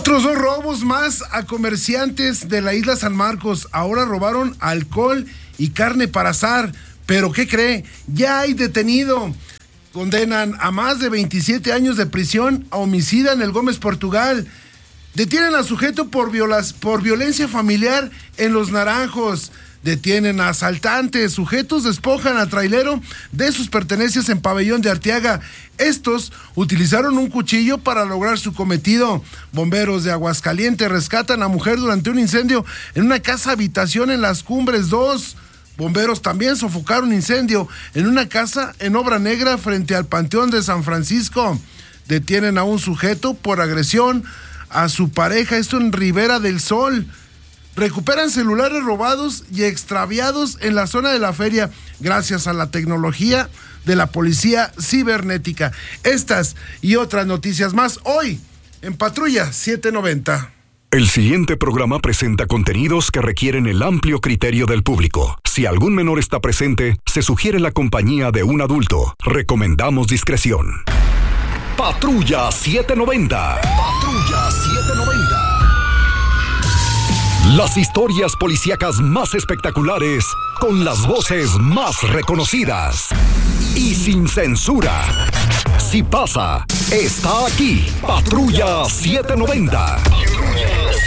Otros 2 robos más a comerciantes de la isla San Marcos. Ahora robaron alcohol y carne para asar. Pero ¿qué cree? Ya hay detenido. Condenan a más de 27 años de prisión a homicida en el Gómez Portugal. Detienen a sujeto por violencia familiar en Los Naranjos. Detienen a asaltantes. Sujetos despojan a trailero de sus pertenencias en Pabellón de Arteaga. Estos utilizaron un cuchillo para lograr su cometido. Bomberos de Aguascalientes rescatan a mujer durante un incendio en una casa habitación en Las Cumbres 2. Bomberos también sofocaron incendio en una casa en Obra Negra frente al Panteón de San Francisco. Detienen a un sujeto por agresión a su pareja, esto en Ribera del Sol. Recuperan celulares robados y extraviados en la zona de la feria gracias a la tecnología de la policía cibernética. Estas y otras noticias más hoy en Patrulla 790. El siguiente programa presenta contenidos que requieren el amplio criterio del público. Si algún menor está presente, se sugiere la compañía de un adulto. Recomendamos discreción. Patrulla 790. Patrulla 790. Las historias policíacas más espectaculares, con las voces más reconocidas y sin censura. Si pasa, está aquí. Patrulla 790.